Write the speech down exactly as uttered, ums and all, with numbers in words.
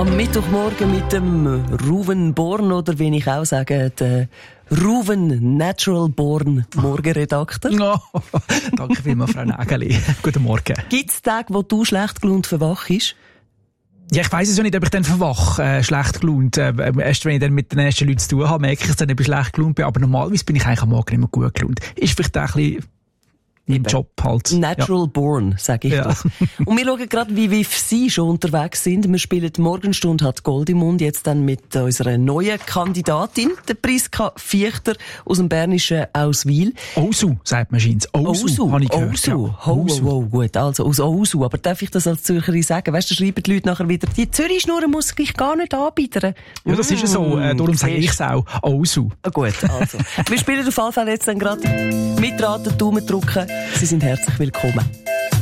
Am Mittwochmorgen mit dem Ruven Born, oder wie ich auch sage, der Ruven Natural Born Morgenredakteur. Oh, danke vielmals, Frau Nägeli. Guten Morgen. Gibt es Tage, wo du schlecht gelaunt verwachst? Ja, ich weiss es ja nicht, ob ich dann verwach, äh, schlecht gelaunt. Äh, erst wenn ich dann mit den ersten Leuten zu tun habe, merke ich es dann, ob ich schlecht gelaunt bin. Aber normalerweise bin ich eigentlich am Morgen immer gut gelaunt. Ist vielleicht auch ein bisschen im Job halt. Natural ja. Born, sage ich ja. doch. Und wir schauen gerade, wie W I F Sie schon unterwegs sind. Wir spielen die Morgenstunde, hat Gold im Mund, jetzt dann mit unserer neuen Kandidatin, der Priska Viechter aus dem bernischen Auswil. Ousu, sagt man scheint's. Ousu, habe ich gehört. Ousu, ja. ho, ho, ho, gut, also aus Ousu. Aber darf ich das als Zürcherin sagen? Weißt du, da schreiben die Leute nachher wieder, die Zürich-Schnurren muss ich gar nicht anbieten. Ja, das ist ja so, äh, darum sage ich es auch. Ousu. Ah, gut, also. Wir spielen auf jeden Fall jetzt dann gerade mitraten, Daumen drücken. Sie sind herzlich willkommen.